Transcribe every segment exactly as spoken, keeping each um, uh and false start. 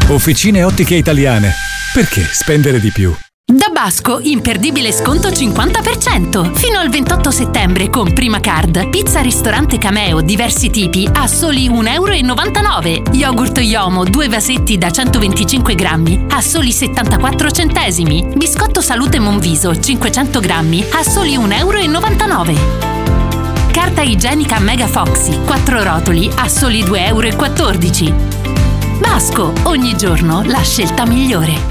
Officine Ottiche Italiane. Perché spendere di più? Da Basco, imperdibile sconto cinquanta per cento. Fino al ventotto settembre con Prima Card. Pizza ristorante Cameo, diversi tipi, a soli un euro e novantanove. Yogurt Yomo, due vasetti da centoventicinque grammi, a soli settantaquattro centesimi. Biscotto Salute Monviso, cinquecento grammi, a soli un euro e novantanove. Carta igienica Mega Foxy, quattro rotoli, a soli due euro e quattordici. Basco, ogni giorno la scelta migliore.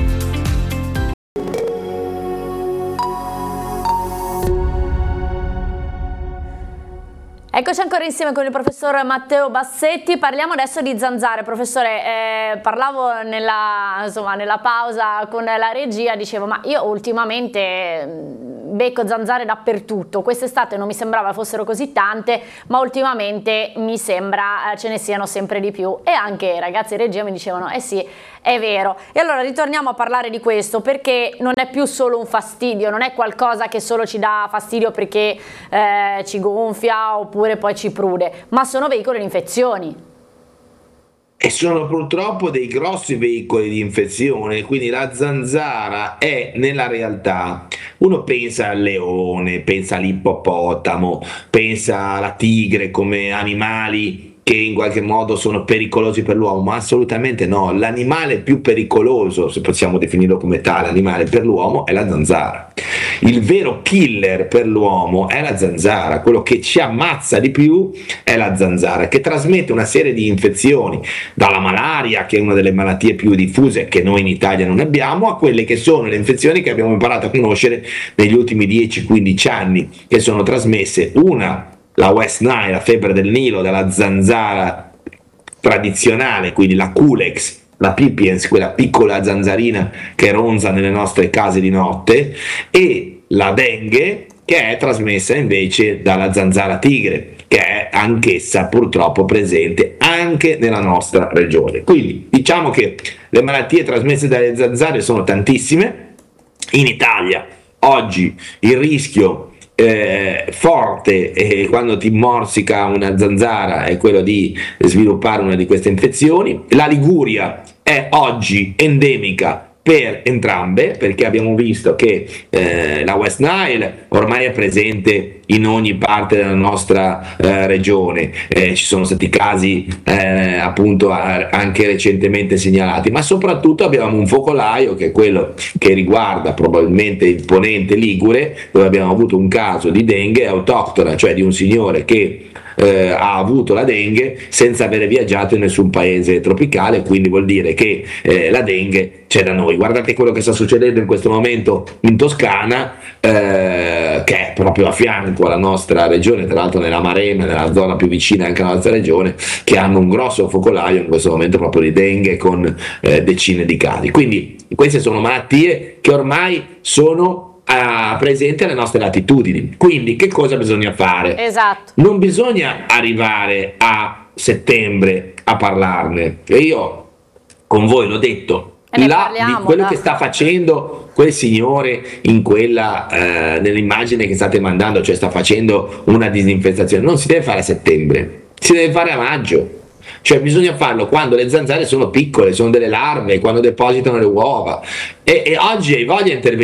Eccoci ancora insieme con il professor Matteo Bassetti. Parliamo adesso di zanzare. Professore, eh, parlavo nella, insomma, nella pausa con la regia, dicevo ma io ultimamente becco zanzare dappertutto. Quest'estate non mi sembrava fossero così tante, ma ultimamente mi sembra eh, ce ne siano sempre di più. E anche i ragazzi in regia mi dicevano eh sì, è vero. E allora ritorniamo a parlare di questo, perché non è più solo un fastidio, non è qualcosa che solo ci dà fastidio perché eh, ci gonfia oppure poi ci prude, ma sono veicoli di infezioni. E sono purtroppo dei grossi veicoli di infezione, quindi la zanzara è nella realtà, uno pensa al leone, pensa all'ippopotamo, pensa alla tigre come animali che in qualche modo sono pericolosi per l'uomo, ma assolutamente no. L'animale più pericoloso, se possiamo definirlo come tale, animale per l'uomo, è la zanzara. Il vero killer per l'uomo è la zanzara, quello che ci ammazza di più è la zanzara, che trasmette una serie di infezioni, dalla malaria, che è una delle malattie più diffuse che noi in Italia non abbiamo, a quelle che sono le infezioni che abbiamo imparato a conoscere negli ultimi dieci quindici anni, che sono trasmesse, una, la West Nile, la febbre del Nilo, dalla zanzara tradizionale, quindi la Culex, la pipiens, quella piccola zanzarina che ronza nelle nostre case di notte, e la dengue, che è trasmessa invece dalla zanzara tigre, che è anch'essa purtroppo presente anche nella nostra regione. Quindi diciamo che le malattie trasmesse dalle zanzare sono tantissime. In Italia oggi il rischio Eh, forte eh, quando ti morsica una zanzara è quello di sviluppare una di queste infezioni. La Liguria è oggi endemica per entrambe, perché abbiamo visto che eh, la West Nile ormai è presente in ogni parte della nostra eh, regione, eh, ci sono stati casi eh, appunto anche recentemente segnalati, ma soprattutto abbiamo un focolaio che è quello che riguarda probabilmente il ponente ligure, dove abbiamo avuto un caso di dengue autoctona, cioè di un signore che Eh, ha avuto la dengue senza avere viaggiato in nessun paese tropicale, quindi vuol dire che eh, la dengue c'è da noi. Guardate quello che sta succedendo in questo momento in Toscana, eh, che è proprio a fianco alla nostra regione, tra l'altro nella Maremma, nella zona più vicina anche alla nostra regione, che hanno un grosso focolaio in questo momento proprio di dengue con eh, decine di casi. Quindi queste sono malattie che ormai sono Uh, presente alle nostre latitudini. Quindi che cosa bisogna fare? Esatto. Non bisogna arrivare a settembre a parlarne, e io con voi l'ho detto, là, di quello da. che sta facendo quel signore in quella uh, nell'immagine che state mandando, cioè sta facendo una disinfestazione, non si deve fare a settembre, si deve fare a maggio. Cioè bisogna farlo quando le zanzare sono piccole, sono delle larve, quando depositano le uova, e, e oggi hai voglia di intervenire